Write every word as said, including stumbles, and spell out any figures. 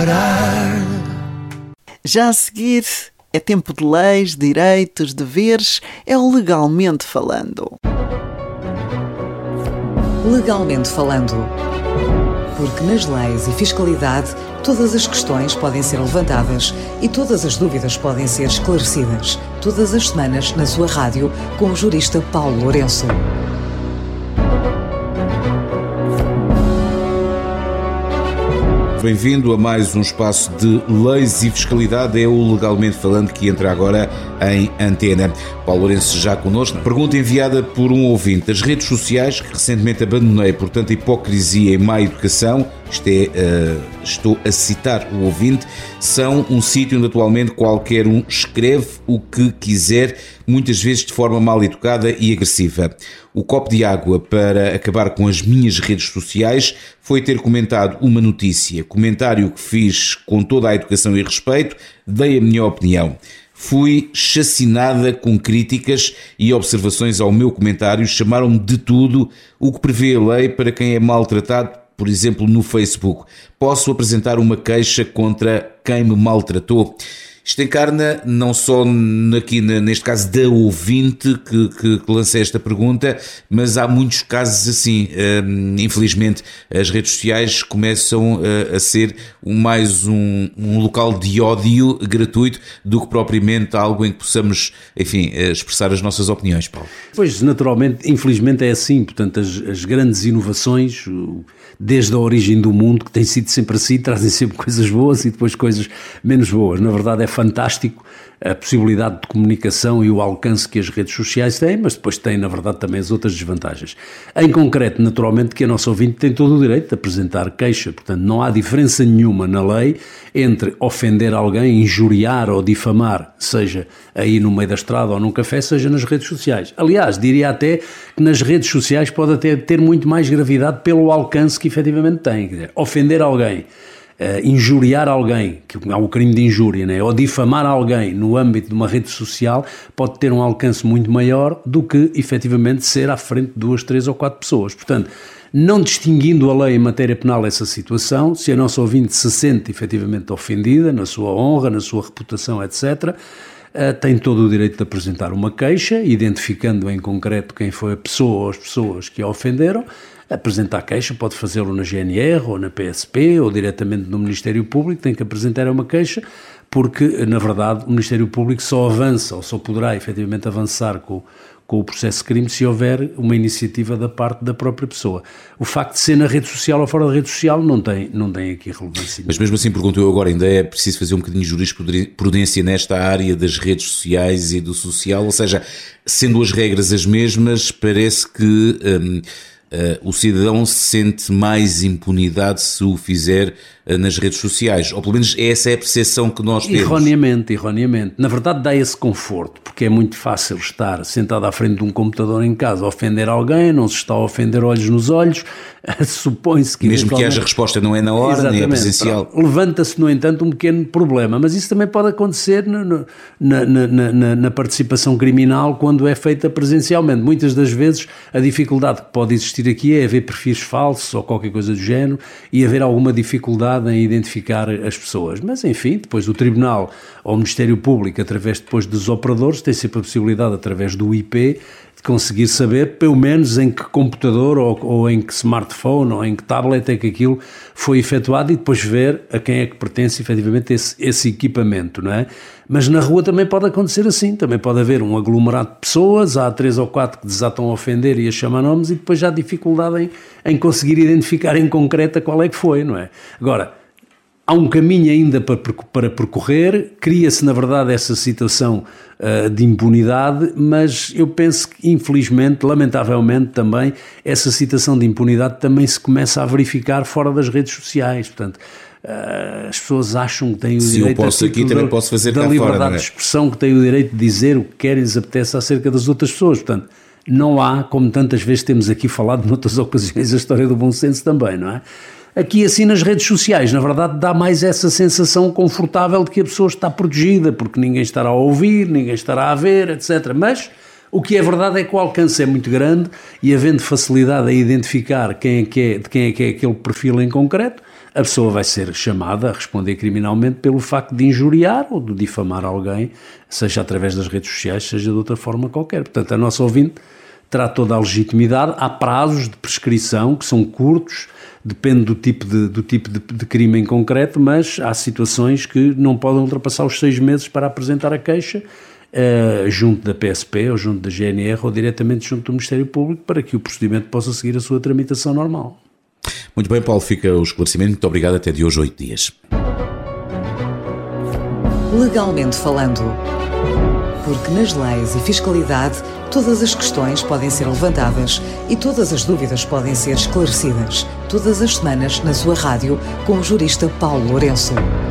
esperar. Já a seguir, é tempo de leis, direitos, deveres, é o Legalmente Falando. Legalmente Falando. Porque nas leis e fiscalidade, todas as questões podem ser levantadas e todas as dúvidas podem ser esclarecidas. Todas as semanas na sua rádio com o jurista Paulo Lourenço. Bem-vindo a mais um espaço de leis e fiscalidade. É o Legalmente Falando que entra agora em antena. Paulo Lourenço já connosco. Pergunta enviada por um ouvinte. As redes sociais, que recentemente abandonei por tanta hipocrisia e má educação, isto é, uh, estou a citar o ouvinte, são um sítio onde atualmente qualquer um escreve o que quiser, muitas vezes de forma mal educada e agressiva. O copo de água para acabar com as minhas redes sociais foi ter comentado uma notícia, comentário que fiz com toda a educação e respeito, dei a minha opinião. Fui chacinada com críticas e observações ao meu comentário, chamaram-me de tudo, o que prevê a lei para quem é maltratado, por exemplo, no Facebook. Posso apresentar uma queixa contra quem me maltratou? Isto encarna não só aqui neste caso da ouvinte que, que, que lança esta pergunta, mas há muitos casos assim. Infelizmente as redes sociais começam a ser mais um, um local de ódio gratuito do que propriamente algo em que possamos, enfim, expressar as nossas opiniões, Paulo. Pois, naturalmente, infelizmente é assim. Portanto, as, as grandes inovações, desde a origem do mundo, que tem sido sempre assim, trazem sempre coisas boas e depois coisas menos boas. Na verdade é fantástico a possibilidade de comunicação e o alcance que as redes sociais têm, mas depois tem, na verdade, também as outras desvantagens. Em concreto, naturalmente, que a nossa ouvinte tem todo o direito de apresentar queixa, portanto, não há diferença nenhuma na lei entre ofender alguém, injuriar ou difamar, seja aí no meio da estrada ou num café, seja nas redes sociais. Aliás, diria até que nas redes sociais pode até ter muito mais gravidade pelo alcance que efetivamente tem. Quer dizer, ofender alguém, Uh, injuriar alguém, que há um crime de injúria, né? Ou difamar alguém no âmbito de uma rede social pode ter um alcance muito maior do que efetivamente ser à frente de duas, três ou quatro pessoas. Portanto, não distinguindo a lei em matéria penal essa situação, se a nossa ouvinte se sente efetivamente ofendida na sua honra, na sua reputação, etcétera, uh, tem todo o direito de apresentar uma queixa, identificando em concreto quem foi a pessoa ou as pessoas que a ofenderam. Apresentar queixa, pode fazê-lo na G N R ou na P S P ou diretamente no Ministério Público, tem que apresentar uma queixa, porque, na verdade, o Ministério Público só avança ou só poderá efetivamente avançar com, com o processo de crime se houver uma iniciativa da parte da própria pessoa. O facto de ser na rede social ou fora da rede social não tem, não tem aqui relevância. Mas mesmo assim, pergunto eu agora, ainda é preciso fazer um bocadinho de jurisprudência nesta área das redes sociais e do social, ou seja, sendo as regras as mesmas, parece que Hum, Uh, o cidadão sente mais impunidade se o fizer uh, nas redes sociais, ou pelo menos essa é a percepção que nós temos. Erroneamente, erroneamente. Na verdade dá esse conforto, porque é muito fácil estar sentado à frente de um computador em casa, ofender alguém, não se está a ofender olhos nos olhos, supõe-se que... Mesmo que haja resposta não é na hora, exatamente, nem é presencial. Pronto. Levanta-se, no entanto, um pequeno problema, mas isso também pode acontecer no, no, na, na, na, na participação criminal quando é feita presencialmente. Muitas das vezes a dificuldade que pode existir aqui é haver perfis falsos ou qualquer coisa do género e haver alguma dificuldade em identificar as pessoas. Mas, enfim, depois o Tribunal ou o Ministério Público, através depois dos operadores, tem sempre a possibilidade, através do I P, de conseguir saber, pelo menos, em que computador ou, ou em que smartphone ou em que tablet é que aquilo foi efetuado e depois ver a quem é que pertence efetivamente esse, esse equipamento, não é? Mas na rua também pode acontecer assim, também pode haver um aglomerado de pessoas, há três ou quatro que desatam a ofender e a chamar nomes e depois já há dificuldade em, em conseguir identificar em concreto qual é que foi, não é? Agora, há um caminho ainda para, para percorrer, cria-se na verdade essa situação uh, de impunidade, mas eu penso que infelizmente, lamentavelmente também, essa situação de impunidade também se começa a verificar fora das redes sociais, portanto... Uh, as pessoas acham que têm o Se direito eu posso aqui, da, também posso fazer da cá liberdade fora, não é? de expressão, que têm o direito de dizer o que querem, lhes apetece acerca das outras pessoas. Portanto, não há, como tantas vezes temos aqui falado noutras ocasiões, a história do bom senso também, não é? Aqui assim nas redes sociais, na verdade dá mais essa sensação confortável de que a pessoa está protegida, porque ninguém estará a ouvir, ninguém estará a ver, etcétera. Mas O que é verdade é que o alcance é muito grande e, havendo facilidade a identificar quem é que é, de quem é que é aquele perfil em concreto, a pessoa vai ser chamada a responder criminalmente pelo facto de injuriar ou de difamar alguém, seja através das redes sociais, seja de outra forma qualquer. Portanto, a nossa ouvinte terá toda a legitimidade. Há prazos de prescrição que são curtos, depende do tipo de, do tipo de, de crime em concreto, mas há situações que não podem ultrapassar os seis meses para apresentar a queixa, Uh, junto da P S P ou junto da G N R ou diretamente junto do Ministério Público, para que o procedimento possa seguir a sua tramitação normal. Muito bem, Paulo, fica o esclarecimento. Muito obrigado, até de hoje, oito dias. Legalmente falando, porque nas leis e fiscalidade todas as questões podem ser levantadas e todas as dúvidas podem ser esclarecidas. Todas as semanas na sua rádio com o jurista Paulo Lourenço.